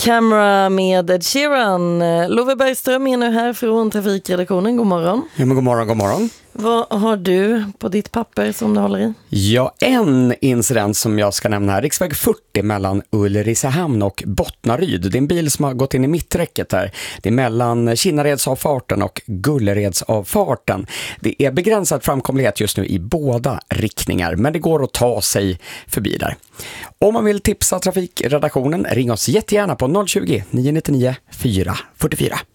Camera med Ed Sheeran. Love Bergström är nu här från trafikredaktionen. God morgon. Ja, men god morgon, god morgon. Vad har du på ditt papper som du håller i? Ja, en incident som jag ska nämna här. Riksväg 40 mellan Ulricehamn och Bottnaryd. Det är en bil som har gått in i mitträcket där. Det är mellan Kinnaredsavfarten och Gulleredsavfarten. Det är begränsad framkomlighet just nu i båda riktningar, men det går att ta sig förbi där. Om man vill tipsa trafikredaktionen, ring oss jättegärna på 020 999 444.